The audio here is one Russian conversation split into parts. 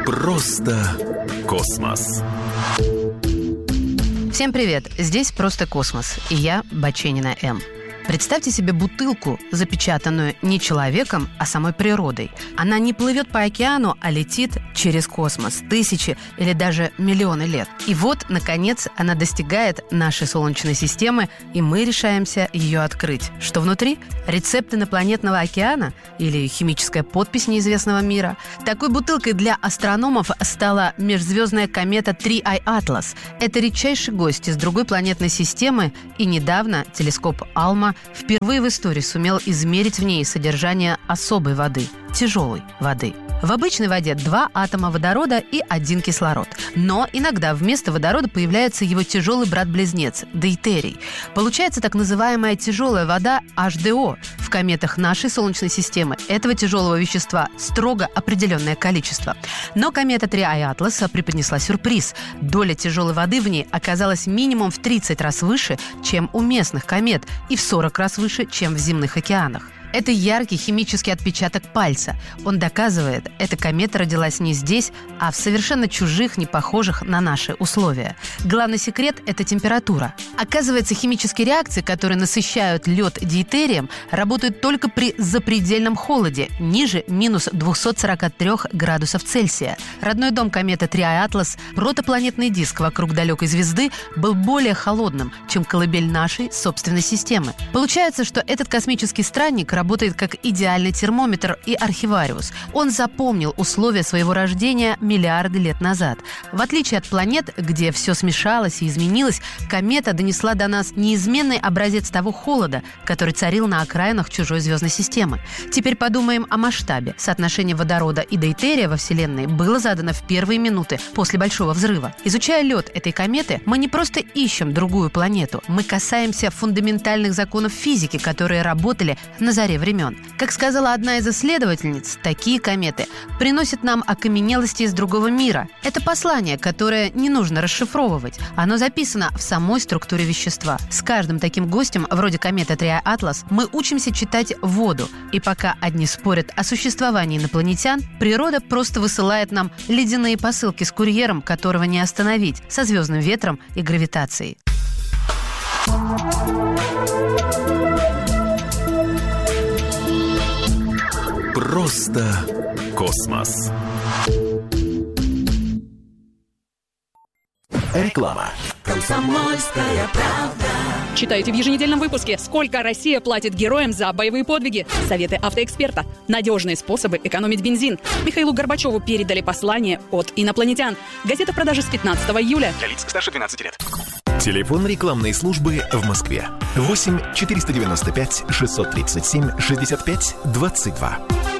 Просто космос. Всем привет! Здесь «Просто космос» и я, Баченина М. Представьте себе бутылку, запечатанную не человеком, а самой природой. Она не плывет по океану, а летит через космос тысячи или даже миллионы лет. И вот, наконец, она достигает нашей Солнечной системы, и мы решаемся ее открыть. Что внутри? Рецепт инопланетного океана или химическая подпись неизвестного мира? Такой бутылкой для астрономов стала межзвездная комета 3I Atlas. Это редчайший гость из другой планетной системы, и недавно телескоп Алма впервые в истории сумел измерить в ней содержание особой воды – тяжелой воды. В обычной воде 2 атома водорода и 1 кислород. Но иногда вместо водорода появляется его тяжелый брат-близнец – дейтерий. Получается так называемая тяжелая вода H2O. В кометах нашей Солнечной системы этого тяжелого вещества строго определенное количество. Но комета 3I Atlas преподнесла сюрприз. Доля тяжелой воды в ней оказалась минимум в 30 раз выше, чем у местных комет, и в 40 раз выше, чем в земных океанах. Это яркий химический отпечаток пальца. Он доказывает, эта комета родилась не здесь, а в совершенно чужих, не похожих на наши условия. Главный секрет – это температура. Оказывается, химические реакции, которые насыщают лед дейтерием, работают только при запредельном холоде, ниже минус 243 градусов Цельсия. Родной дом кометы 3I Atlas, протопланетный диск вокруг далекой звезды, был более холодным, чем колыбель нашей собственной системы. Получается, что этот космический странник работает как идеальный термометр и архивариус. Он запомнил условия своего рождения миллиарды лет назад. В отличие от планет, где все смешалось и изменилось, комета донесла до нас неизменный образец того холода, который царил на окраинах чужой звездной системы. Теперь подумаем о масштабе. Соотношение водорода и дейтерия во Вселенной было задано в первые минуты после Большого взрыва. Изучая лед этой кометы, мы не просто ищем другую планету, мы касаемся фундаментальных законов физики, которые работали на заре времен. Как сказала одна из исследовательниц, такие кометы приносят нам окаменелости из другого мира. Это послание, которое не нужно расшифровывать. Оно записано в самой структуре вещества. С каждым таким гостем, вроде кометы 3I Atlas, мы учимся читать воду. И пока одни спорят о существовании инопланетян, природа просто высылает нам ледяные посылки с курьером, которого не остановить, со звездным ветром и гравитацией. Просто космос. Реклама. Комсомольская правда. Читайте в еженедельном выпуске, сколько Россия платит героям за боевые подвиги. Советы автоэксперта. Надежные способы экономить бензин. Михаилу Горбачеву передали послание от инопланетян. Газета в продаже с 15 июля. Для лиц старше 12 лет. Телефон рекламной службы в Москве. 8 495 637 65 22.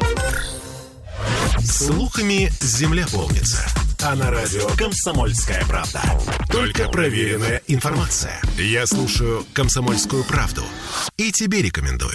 Слухами земля полнится. А на радио «Комсомольская правда». Только проверенная информация. Я слушаю «Комсомольскую правду» и тебе рекомендую.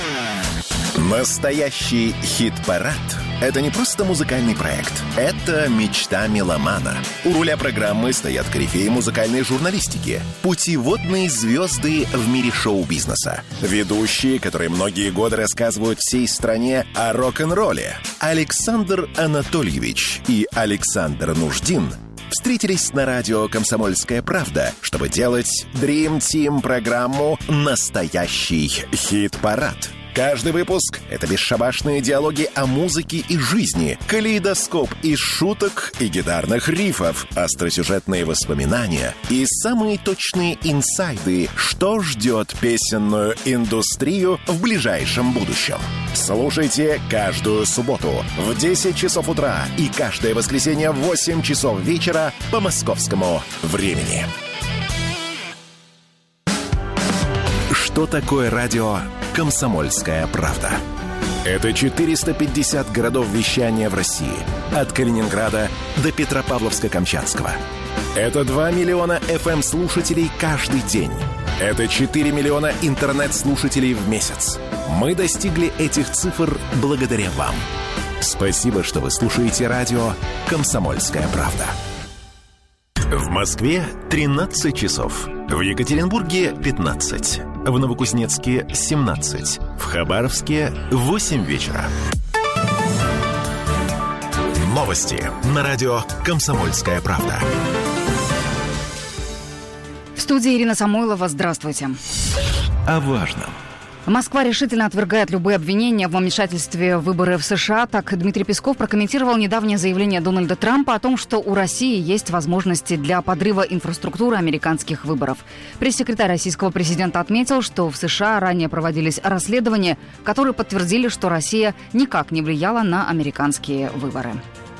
Настоящий хит-парад – это не просто музыкальный проект. Это мечта меломана. У руля программы стоят корифеи музыкальной журналистики, путеводные звезды в мире шоу-бизнеса, ведущие, которые многие годы рассказывают всей стране о рок-н-ролле. Александр Анатольевич и Александр Нуждин встретились на радио «Комсомольская правда», чтобы делать Dream Team программу «Настоящий хит-парад». Каждый выпуск — это бесшабашные диалоги о музыке и жизни, калейдоскоп из шуток и гитарных рифов, остросюжетные воспоминания и самые точные инсайды, что ждет песенную индустрию в ближайшем будущем. Слушайте каждую субботу в 10 часов утра и каждое воскресенье в 8 часов вечера по московскому времени. Что такое радио «Комсомольская правда»? Это 450 городов вещания в России. От Калининграда до Петропавловска-Камчатского. Это 2 миллиона FM-слушателей каждый день. Это 4 миллиона интернет-слушателей в месяц. Мы достигли этих цифр благодаря вам. Спасибо, что вы слушаете радио «Комсомольская правда». В Москве 13 часов. В Екатеринбурге 15. В Новокузнецке 17. В Хабаровске 8 вечера. Новости на радио «Комсомольская правда». В студии Ирина Самойлова. Здравствуйте. О важном. Москва решительно отвергает любые обвинения в вмешательстве в выборы в США. Так Дмитрий Песков прокомментировал недавнее заявление Дональда Трампа о том, что у России есть возможности для подрыва инфраструктуры американских выборов. Пресс-секретарь российского президента отметил, что в США ранее проводились расследования, которые подтвердили, что Россия никак не влияла на американские выборы.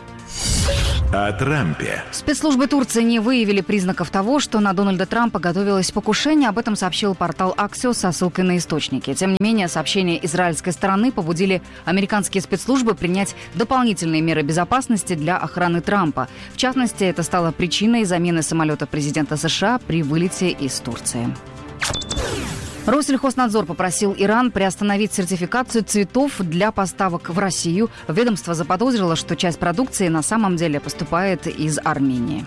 О Трампе. Спецслужбы Турции не выявили признаков того, что на Дональда Трампа готовилось покушение. Об этом сообщил портал Axios со ссылкой на источники. Тем не менее, сообщения израильской стороны побудили американские спецслужбы принять дополнительные меры безопасности для охраны Трампа. В частности, это стало причиной замены самолета президента США при вылете из Турции. Россельхознадзор попросил Иран приостановить сертификацию цветов для поставок в Россию. Ведомство заподозрило, что часть продукции на самом деле поступает из Армении.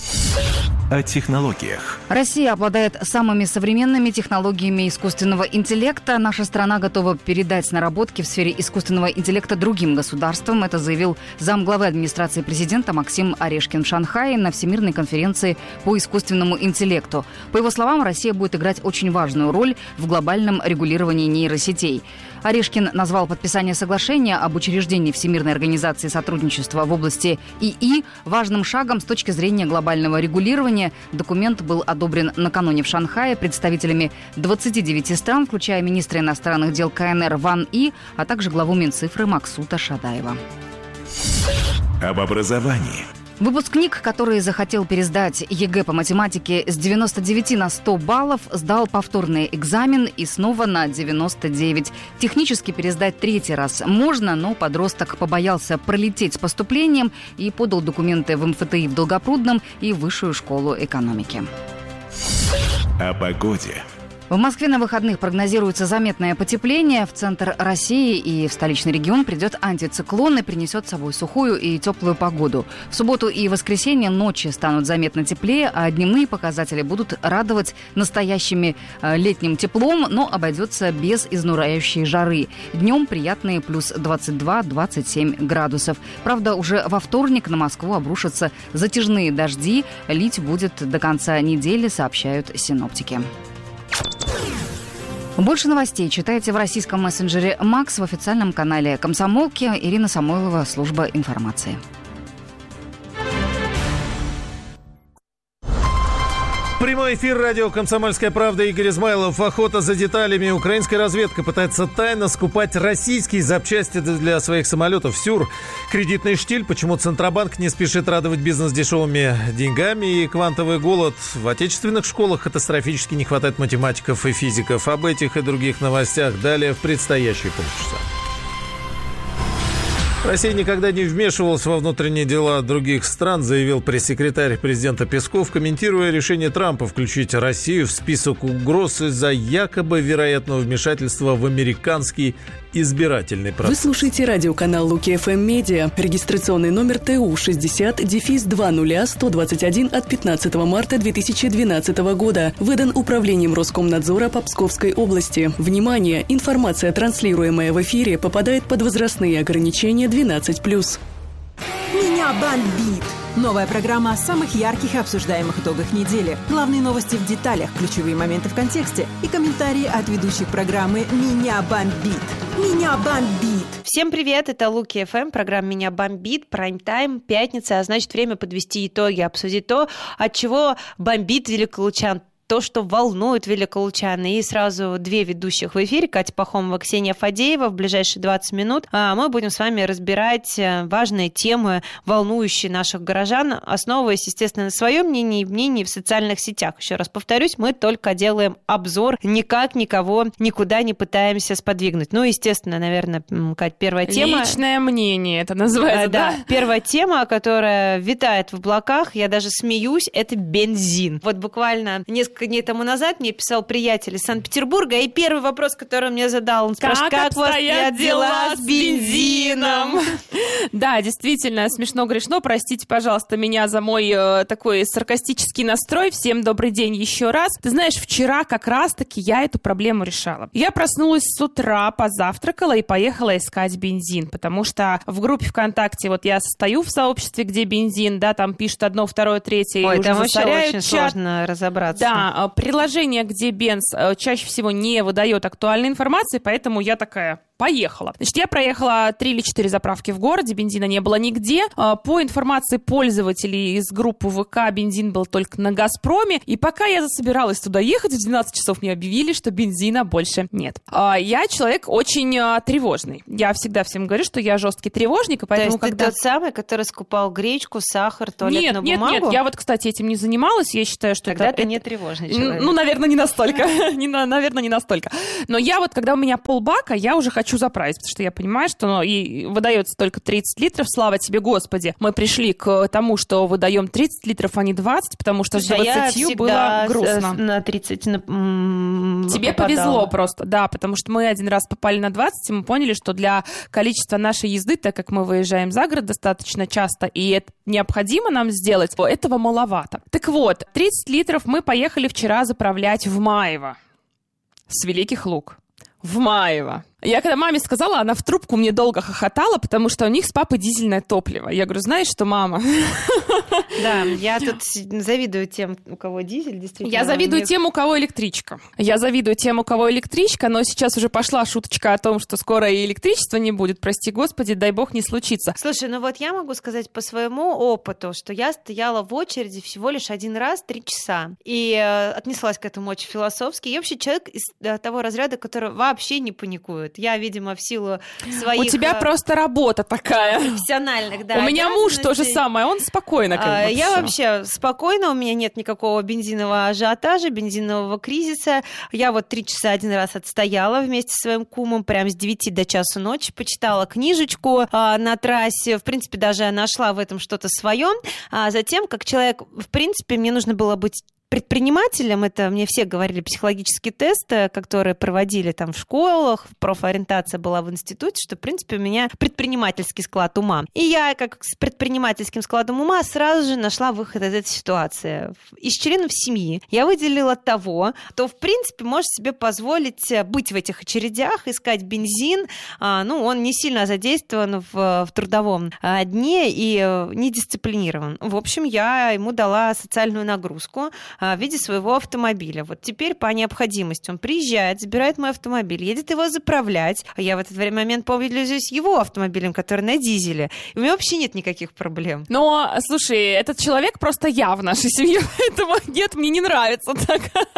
О технологиях. Россия обладает самыми современными технологиями искусственного интеллекта. Наша страна готова передать наработки в сфере искусственного интеллекта другим государствам. Это заявил замглавы администрации президента Максим Орешкин в Шанхае на Всемирной конференции по искусственному интеллекту. По его словам, Россия будет играть очень важную роль в глобальном регулировании нейросетей. Орешкин назвал подписание соглашения об учреждении Всемирной организации сотрудничества в области ИИ важным шагом с точки зрения глобального регулирования. Документ был одобрен накануне в Шанхае представителями 29 стран, включая министра иностранных дел КНР Ван И, а также главу Минцифры Максута Шадаева. Об образовании. Выпускник, который захотел пересдать ЕГЭ по математике с 99 на 100 баллов, сдал повторный экзамен и снова на 99. Технически пересдать третий раз можно, но подросток побоялся пролететь с поступлением и подал документы в МФТИ в Долгопрудном и Высшую школу экономики. О погоде. В Москве на выходных прогнозируется заметное потепление. В центр России и в столичный регион придет антициклон и принесет с собой сухую и теплую погоду. В субботу и воскресенье ночи станут заметно теплее, а дневные показатели будут радовать настоящим летним теплом, но обойдется без изнуряющей жары. Днем приятные плюс 22-27 градусов. Правда, уже во вторник на Москву обрушатся затяжные дожди. Лить будет до конца недели, сообщают синоптики. Больше новостей читайте в российском мессенджере «Макс», в официальном канале «Комсомолки». Ирина Самойлова, служба информации. Прямой эфир радио «Комсомольская правда». Игорь Измайлов. Охота за деталями. Украинская разведка пытается тайно скупать российские запчасти для своих самолетов. СЮР. Кредитный штиль. Почему Центробанк не спешит радовать бизнес дешевыми деньгами. И квантовый голод. В отечественных школах катастрофически не хватает математиков и физиков. Об этих и других новостях далее в предстоящие полчаса. Россия никогда не вмешивалась во внутренние дела других стран, заявил пресс-секретарь президента Песков, комментируя решение Трампа включить Россию в список угроз из-за якобы вероятного вмешательства в американский избирательный процесс. Вы слушаете радиоканал Луки ФМ Медиа. Регистрационный номер ТУ 60-20-121 от 15 марта 2012 года. Выдан Управлением Роскомнадзора по Псковской области. Внимание! Информация, транслируемая в эфире, попадает под возрастные ограничения 12+. Меня бомбит! Новая программа о самых ярких и обсуждаемых итогах недели. Главные новости в деталях, ключевые моменты в контексте и комментарии от ведущих программы «Меня бомбит». Меня бомбит! Всем привет, это Луки ФМ, программа «Меня бомбит», прайм-тайм, пятница, а значит время подвести итоги, обсудить то, от чего бомбит великолучан, то, что волнует великолучан. И сразу две ведущих в эфире, Катя Пахомова, Ксения Фадеева. В ближайшие 20 минут мы будем с вами разбирать важные темы, волнующие наших горожан, основываясь, естественно, на своем мнении и мнении в социальных сетях. Еще раз повторюсь, мы только делаем обзор, никак никого никуда не пытаемся сподвигнуть. Ну, естественно, наверное, Кать, первая тема... Личное мнение это называется, да? Первая тема, которая витает в облаках, я даже смеюсь, это бензин. Вот буквально несколько несколько дней тому назад мне писал приятель из Санкт-Петербурга, и первый вопрос, который он мне задал, он спрашивает, как у вас обстоят дела с бензином? Да, действительно, смешно грешно. Простите, пожалуйста, меня за мой такой саркастический настрой. Всем добрый день еще раз. Ты знаешь, вчера как раз-таки я эту проблему решала. Я проснулась с утра, позавтракала и поехала искать бензин, потому что в группе ВКонтакте, вот я состою в сообществе, где бензин, да, там пишут 1, 2, 3, и ой, уже там вообще очень чат. Сложно разобраться. Да, приложение, где Бенз чаще всего не выдает актуальной информации, поэтому я такая... Поехала. Значит, я проехала 3 или 4 заправки в городе, бензина не было нигде. По информации пользователей из группы ВК, бензин был только на «Газпроме». И пока я засобиралась туда ехать, в 12 часов мне объявили, что бензина больше нет. Я человек очень тревожный. Я всегда всем говорю, что я жесткий тревожник, и поэтому... То есть ты тот самый, который скупал гречку, сахар, туалетную бумагу? Нет, я вот, кстати, этим не занималась. Я считаю, что тогда ты не тревожный человек. Ну, наверное, не настолько. Наверное, не настолько. Но я вот, когда у меня полбака, я уже хочу заправить, потому что я понимаю, что и выдается только 30 литров, слава тебе, Господи. Мы пришли к тому, что выдаем 30 литров, а не 20, потому что с 20 было грустно. На 30 Тебе попадала. повезло просто, да, потому что мы один раз попали на 20, и мы поняли, что для количества нашей езды, так как мы выезжаем за город достаточно часто, и это необходимо нам сделать, этого маловато. Так вот, 30 литров мы поехали вчера заправлять в Маево с Великих Луг. В Маево. Я когда маме сказала, она в трубку мне долго хохотала, потому что у них с папой дизельное топливо. Я говорю, знаешь что, мама? Да, я тут завидую тем, у кого дизель, действительно. Я завидую тем, у кого электричка. Но сейчас уже пошла шуточка о том, что скоро и электричества не будет. Прости господи, дай бог не случится. Слушай, ну вот я могу сказать по своему опыту, что я стояла в очереди всего лишь один раз 3 часа. И отнеслась к этому очень философски. Я вообще человек из того разряда, который вообще не паникует. Я, видимо, в силу своих... У тебя просто работа такая. Профессиональных, да. У меня муж то же самое, он спокойно как бы Я всё. вообще спокойна, у меня нет никакого бензинового ажиотажа, бензинового кризиса. Я вот 3 часа один раз отстояла вместе со своим кумом, прям с 9 до часу ночи, почитала книжечку на трассе, в принципе, даже нашла в этом что-то свое. А затем, как человек, в принципе, мне нужно было быть предпринимателем, это мне все говорили, психологические тесты, которые проводили там в школах, профориентация была в институте, что, в принципе, у меня предпринимательский склад ума. И я, как с предпринимательским складом ума, сразу же нашла выход из этой ситуации. Из членов семьи я выделила того, кто, в принципе, может себе позволить быть в этих очередях, искать бензин. Он не сильно задействован в трудовом дне и не дисциплинирован. В общем, я ему дала социальную нагрузку в виде своего автомобиля. Вот теперь по необходимости он приезжает, забирает мой автомобиль, едет его заправлять, а я в этот момент пользуюсь его автомобилем, который на дизеле. И у меня вообще нет никаких проблем. Но, слушай, этот человек просто я в нашей семье, поэтому нет, мне не нравится так.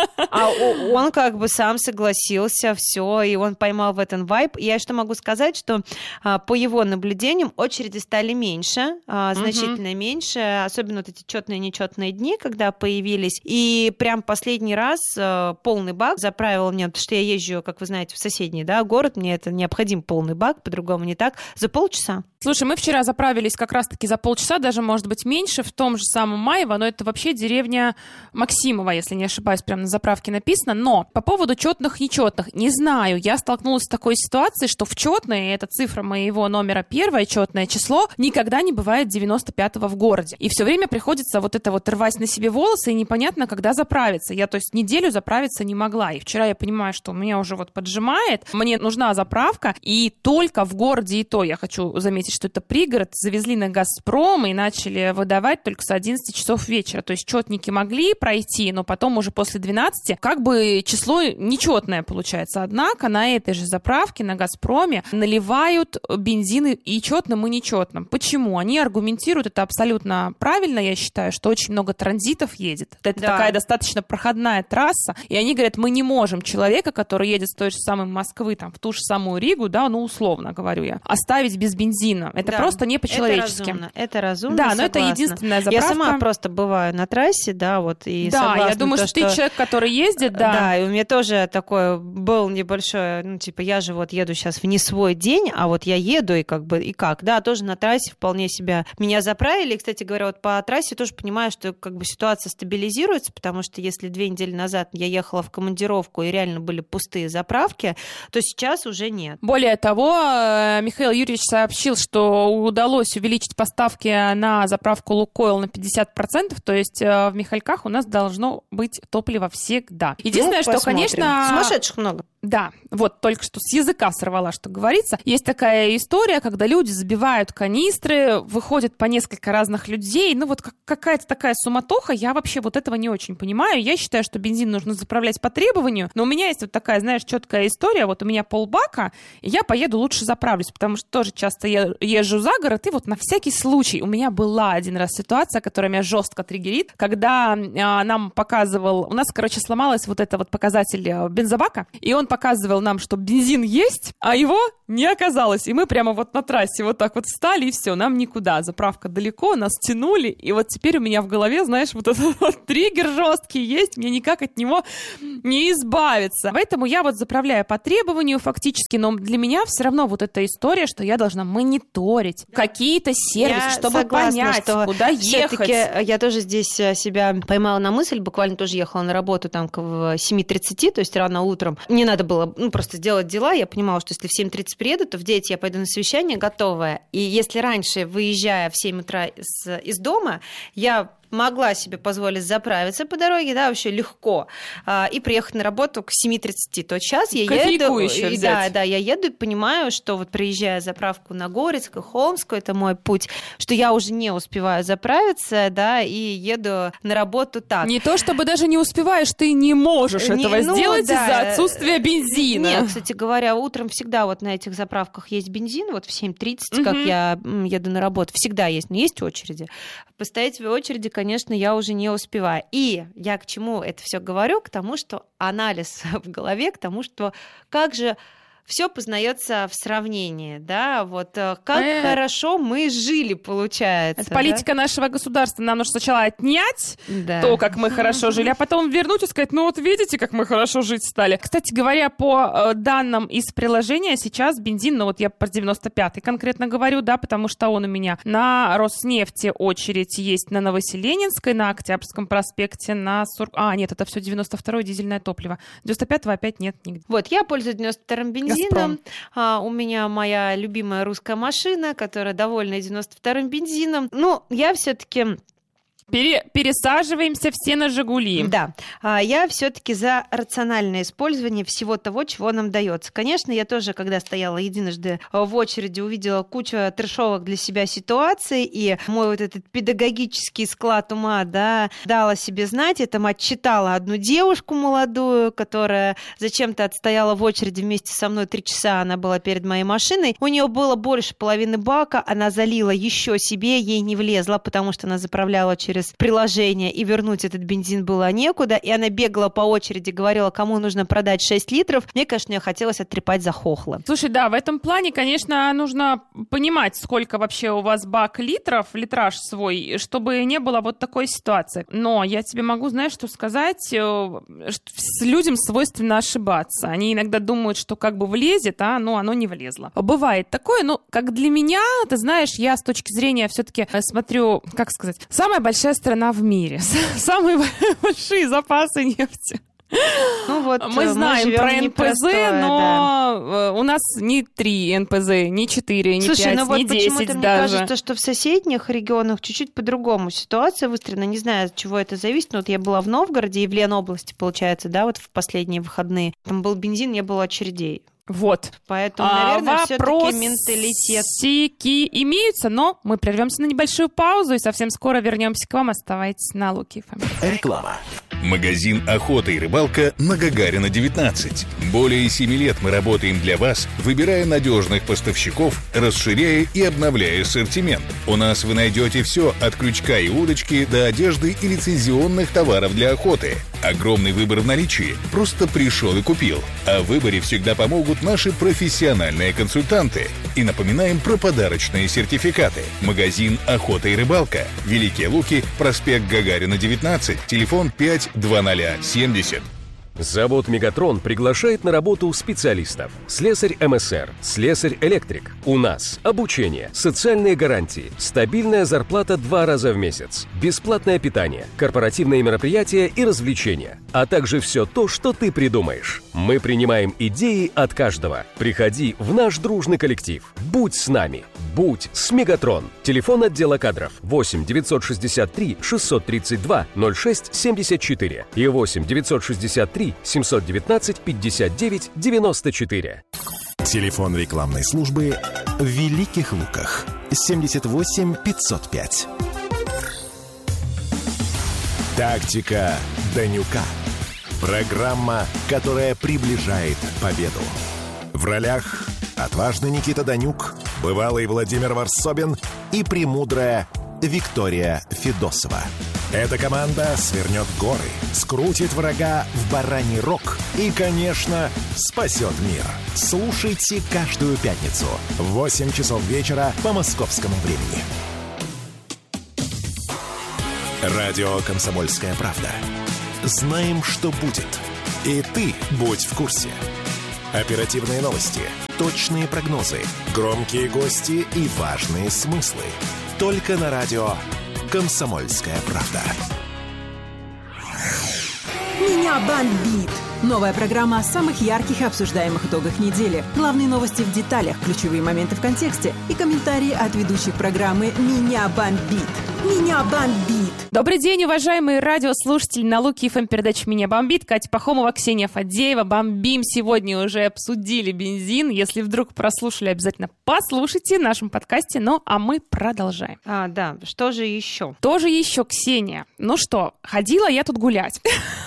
А он как бы сам согласился, все, и он поймал в этом вайб. И я что могу сказать, что по его наблюдениям очереди стали меньше, значительно меньше, особенно вот эти четные и нечетные дни, когда появились. И прям последний раз полный бак заправил мне, потому что я езжу, как вы знаете, в соседний город, мне это необходим полный бак, по-другому не так, за полчаса. Слушай, мы вчера заправились как раз-таки за полчаса, даже, может быть, меньше, в том же самом Маево, но это вообще деревня Максимова, если не ошибаюсь, прямо на заправке написано. Но по поводу четных, нечетных, не знаю, я столкнулась с такой ситуацией, что в четные, это цифра моего номера первое, четное число, никогда не бывает 95-го в городе. И все время приходится вот это вот рвать на себе волосы, и непонятно, когда заправиться. Я, то есть, неделю заправиться не могла. И вчера я понимаю, что меня уже вот поджимает, мне нужна заправка, и только в городе, и то, я хочу заметить, что это пригород, завезли на «Газпром» и начали выдавать только с 11 часов вечера. То есть четники могли пройти, но потом уже после 12 как бы число нечетное получается. Однако на этой же заправке на «Газпроме» наливают бензины и четным, и нечетным. Почему? Они аргументируют это абсолютно правильно, я считаю, что очень много транзитов едет. Это такая достаточно проходная трасса, и они говорят, мы не можем человека, который едет с той же самой Москвы там, в ту же самую Ригу, условно говорю я, оставить без бензина. неразумно. Это просто не по-человечески. Это разумно, да, но это единственная заправка. Я сама просто бываю на трассе, да, вот, и да, я думаю, что ты человек, который ездит, да. Да, и у меня тоже такое был небольшое, ну, типа, я же вот еду сейчас в не свой день, а вот я еду, и как бы, и как, да, тоже на трассе вполне себя меня заправили. И, кстати говоря, вот по трассе тоже понимаю, что как бы ситуация стабилизируется, потому что если 2 недели назад я ехала в командировку, и реально были пустые заправки, то сейчас уже нет. Более того, Михаил Юрьевич сообщил, что удалось увеличить поставки на заправку «Лукойл» на 50%, то есть в Михальках у нас должно быть топливо всегда. Единственное, что, конечно... Сумасшедших много. Да, вот только что с языка сорвала, что говорится. Есть такая история, когда люди забивают канистры, выходят по несколько разных людей, ну вот какая-то такая суматоха, я вообще вот этого не очень понимаю. Я считаю, что бензин нужно заправлять по требованию, но у меня есть вот такая, знаешь, четкая история, вот у меня полбака, и я поеду лучше заправлюсь, потому что тоже часто езжу за город, и вот на всякий случай. У меня была один раз ситуация, которая меня жестко триггерит, когда нам показывал, у нас, короче, сломалась вот это вот показатель бензобака, и он показывал нам, что бензин есть, а его не оказалось. И мы прямо вот на трассе вот так вот встали, и все, нам никуда. Заправка далеко, нас тянули, и вот теперь у меня в голове, знаешь, вот этот вот триггер жесткий есть, мне никак от него не избавиться. Поэтому я вот заправляю по требованию фактически, но для меня все равно вот эта история, что я должна мониторить какие-то сервисы, чтобы понять, куда ехать. Я тоже здесь себя поймала на мысль, буквально тоже ехала на работу там в 7:30, то есть рано утром. Мне надо было просто сделать дела, я понимала, что если в 7:30 приеду, то в 9 я пойду на совещание готовая. И если раньше, выезжая в 7 утра из дома, я могла себе позволить заправиться по дороге, да, вообще легко, и приехать на работу к 7:30. То сейчас я еду, я еду и понимаю, что вот приезжая заправку на Горецк и Холмскую, это мой путь, что я уже не успеваю заправиться, да, и еду на работу так. Не то чтобы даже не успеваешь, ты не можешь этого сделать из-за отсутствия бензина. Нет, кстати говоря, утром всегда вот на этих заправках есть бензин, вот в 7:30, как я еду на работу, всегда есть, но есть очереди. Постоять в очереди, конечно, я уже не успеваю. И я к чему это все говорю? К тому, что анализ в голове, к тому, что как же все познается в сравнении, да, вот как хорошо мы жили, получается. Это политика нашего государства. Нам нужно сначала отнять то, как мы хорошо жили, а потом вернуть и сказать, ну вот видите, как мы хорошо жить стали. Кстати говоря, по данным из приложения, сейчас бензин, ну вот я про 95-й конкретно говорю, да, потому что он у меня на Роснефти очередь есть на Новоселенинской, на Октябрьском проспекте, на нет, это все 92-й дизельное топливо. 95-го опять нет нигде. Вот, я пользуюсь 92-м бензином. У меня моя любимая русская машина, которая довольна 92-м бензином. Ну, я все-таки... Пересаживаемся все на «Жигули». Да, я все-таки за рациональное использование всего того, чего нам дается. Конечно, я тоже, когда стояла единожды в очереди, увидела кучу трешовых для себя ситуаций, и мой вот этот педагогический склад ума, да, дала себе знать. Я там отчитала одну девушку молодую, которая зачем-то отстояла в очереди вместе со мной 3 часа, она была перед моей машиной. У нее было больше половины бака, она залила еще себе, ей не влезла, потому что она заправляла через приложение, и вернуть этот бензин было некуда, и она бегала по очереди, говорила, кому нужно продать 6 литров. Мне, конечно, хотелось оттрепать за хохло. Слушай, да, в этом плане, конечно, нужно понимать, сколько вообще у вас бак литров, литраж свой, чтобы не было вот такой ситуации. Но я тебе могу, знаешь, что сказать, что людям свойственно ошибаться. Они иногда думают, что как бы влезет, но оно не влезло. Бывает такое, но как для меня, ты знаешь, я с точки зрения все-таки смотрю, как сказать, самая большая страна в мире, самые большие запасы нефти. Ну вот, мы знаем про НПЗ, но у нас не 3 НПЗ, не 4, не 5, не 10 даже. Почему-то мне кажется, что в соседних регионах чуть-чуть по-другому ситуация выстроена. Не знаю, от чего это зависит, но вот я была в Новгороде и в Ленобласти, получается, да, вот в последние выходные. Там был бензин, не было очередей. Вот. Поэтому, наверное, все-таки менталитет. Вопросики имеются, но мы прервемся на небольшую паузу и совсем скоро вернемся к вам. Оставайтесь на Луки ФМ. Реклама. Магазин «Охота и рыбалка» на Гагарина, 19. Более 7 лет мы работаем для вас, выбирая надежных поставщиков, расширяя и обновляя ассортимент. У нас вы найдете все от крючка и удочки до одежды и лицензионных товаров для охоты. Огромный выбор в наличии. Просто пришел и купил. А в выборе всегда помогут наши профессиональные консультанты. И напоминаем про подарочные сертификаты. Магазин «Охота и рыбалка». Великие Луки, проспект Гагарина, 19, телефон 52070. Завод «Мегатрон» приглашает на работу специалистов. Слесарь МСР, слесарь-электрик. У нас обучение, социальные гарантии, стабильная зарплата 2 раза в месяц, бесплатное питание, корпоративные мероприятия и развлечения, а также все то, что ты придумаешь. Мы принимаем идеи от каждого. Приходи в наш дружный коллектив. Будь с нами. Будь с «Мегатрон». Телефон отдела кадров 8 963 632 06 74 и 8 963 719 59 94. Телефон рекламной службы в Великих Луках 78 505. Тактика Данюка. Программа, которая приближает победу. В ролях отважный Никита Данюк, бывалый Владимир Варсобин и премудрая Виктория Федосова. Эта команда свернет горы, скрутит врага в бараний рог и, конечно, спасет мир. Слушайте каждую пятницу в 8 часов вечера по московскому времени. Радио «Комсомольская правда». Знаем, что будет. И ты будь в курсе. Оперативные новости, точные прогнозы, громкие гости и важные смыслы. Только на радио «Комсомольская правда». «Меня бомбит». Новая программа о самых ярких и обсуждаемых итогах недели. Главные новости в деталях, ключевые моменты в контексте и комментарии от ведущих программы «Меня бомбит». «Меня бомбит». Добрый день, уважаемые радиослушатели. На Луки ФМ передача «Меня бомбит». Катя Пахомова, Ксения Фадеева. Бомбим сегодня уже обсудили бензин. Если вдруг прослушали, обязательно послушайте в нашем подкасте. Ну, а мы продолжаем. Да, что же еще? Тоже еще, Ксения. Ну что, ходила я тут гулять.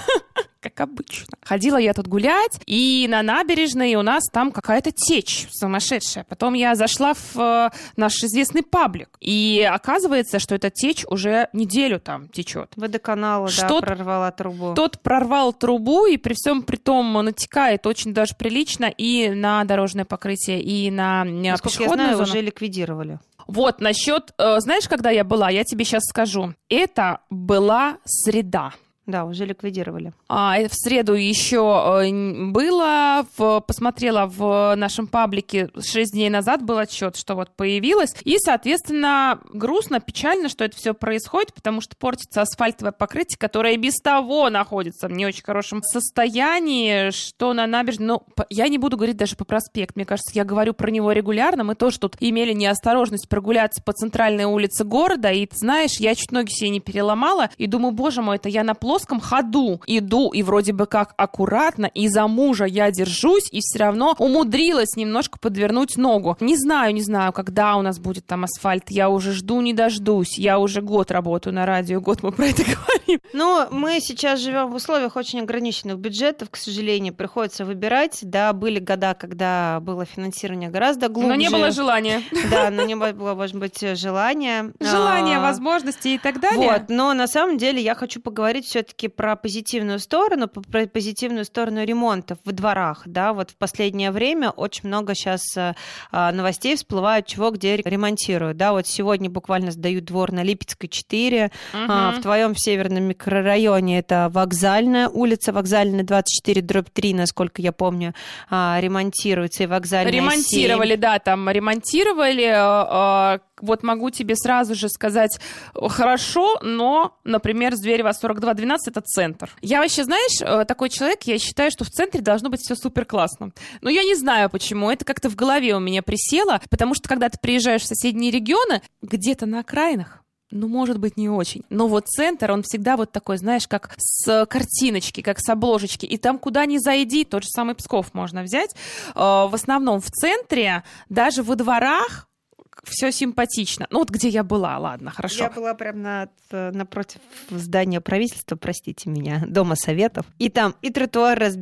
Как обычно. Ходила я тут гулять, и на набережной у нас там какая-то течь сумасшедшая. Потом я зашла в наш известный паблик, и оказывается, что эта течь уже неделю там течет. Водоканала, да, прорвала трубу. Тот прорвал трубу, и при всем при том натекает очень даже прилично и на дорожное покрытие, и на пешеходную насколько я знаю, зону. уже ликвидировали. Вот, насчет, знаешь, когда я была, я тебе сейчас скажу. Это была среда. Да, уже ликвидировали. В среду еще было, посмотрела в нашем паблике 6 дней назад был отчет, что вот появилось. И, соответственно, грустно, печально, что это все происходит, потому что портится асфальтовое покрытие, которое и без того находится в не очень хорошем состоянии, что на набережной... Ну, я не буду говорить даже по проспекту, мне кажется, я говорю про него регулярно. Мы тоже тут имели неосторожность прогуляться по центральной улице города, и, ты знаешь, я чуть ноги себе не переломала, и думаю, боже мой, это я на плоском ходу иду, и вроде бы как аккуратно, и за мужа я держусь, и все равно умудрилась немножко подвернуть ногу. Не знаю, когда у нас будет там асфальт, я уже жду, не дождусь, я уже год работаю на радио, год мы про это говорим. Ну, мы сейчас живем в условиях очень ограниченных бюджетов, к сожалению, приходится выбирать, да, были года, когда было финансирование гораздо глубже. Но не было желания. Да, но не было, может быть, желания. Желания, возможности и так далее. Вот, но на самом деле я хочу поговорить все-таки про позитивную сторону, про позитивную сторону ремонтов во дворах, да, вот в последнее время очень много сейчас новостей всплывают, чего где ремонтируют, да, вот сегодня буквально сдают двор на Липецкой 4, в твоем северном микрорайоне это Вокзальная улица, Вокзальная 24/3, насколько я помню, ремонтируется, и Вокзальная 7. Ремонтировали, да, там ремонтировали. Вот могу тебе сразу же сказать, хорошо, но, например, Зверево 4212 — это центр. Я вообще, знаешь, такой человек, я считаю, что в центре должно быть все супер классно. Но я не знаю почему, это как-то в голове у меня присело, потому что когда ты приезжаешь в соседние регионы, где-то на окраинах, ну, может быть, не очень. Но вот центр, он всегда вот такой, знаешь, как с картиночки, как с обложечки. И там куда ни зайди, тот же самый Псков можно взять. В основном в центре, даже во дворах, все симпатично. Ну вот где я была, ладно, хорошо. Я была прям напротив здания правительства, простите меня, Дома Советов. И там и тротуар разбитый,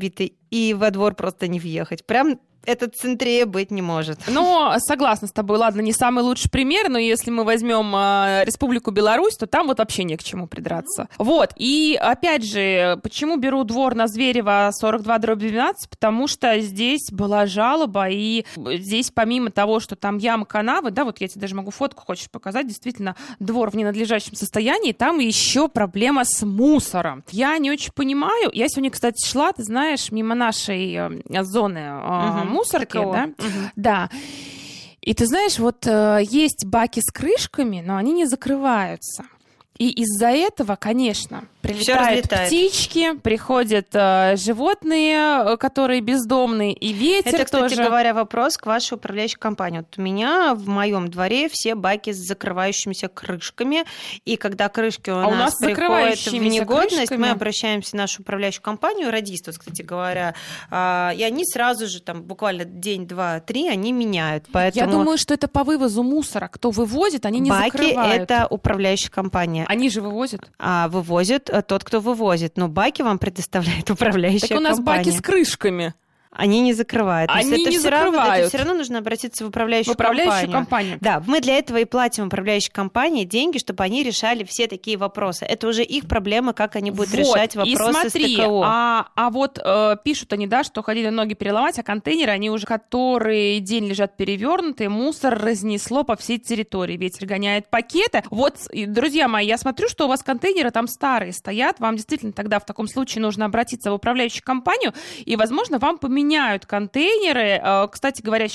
и во двор просто не въехать. Прям это центрее быть не может. Но согласна с тобой, ладно, не самый лучший пример, но если мы возьмем Республику Беларусь, то там вот вообще не к чему придраться. Вот, и опять же, почему беру двор на Зверева 42/12? Потому что здесь была жалоба, и здесь помимо того, что там яма, канавы, да, вот я тебе даже могу фотку, хочешь показать, действительно, двор в ненадлежащем состоянии, там еще проблема с мусором. Я не очень понимаю, я сегодня, кстати, шла, ты знаешь, мимо нашей зоны мусорки, да? Да. И ты знаешь, вот есть баки с крышками, но они не закрываются. И из-за этого, конечно, прилетают птички, приходят животные, которые бездомные, и ветер тоже. Это, кстати говоря, вопрос к вашей управляющей компании. Вот у меня в моем дворе все баки с закрывающимися крышками, и когда крышки у нас приходят в негодность, мы обращаемся в нашу управляющую компанию, радист, вот, кстати говоря, и они сразу же, там, буквально день, два, три, они меняют. Поэтому... Я думаю, что это по вывозу мусора. Кто вывозит, они не закрывают. Баки – это управляющая компания. Они же вывозят? Вывозят тот, кто вывозит. Но баки вам предоставляет управляющая компания. Так у нас баки с крышками. Они не закрывают. Они не закрывают. Это все равно нужно обратиться в управляющую компанию. Да, мы для этого и платим управляющей компании деньги, чтобы они решали все такие вопросы. Это уже их проблема, как они будут решать вопросы с ТКО. А вот пишут они, да, что ходили ноги переломать, а контейнеры, они уже который день лежат перевернутые, мусор разнесло по всей территории. Ветер гоняет пакеты. Вот, друзья мои, я смотрю, что у вас контейнеры там старые стоят. Вам действительно тогда в таком случае нужно обратиться в управляющую компанию, и, возможно, вам поменяют контейнеры. Кстати говоря,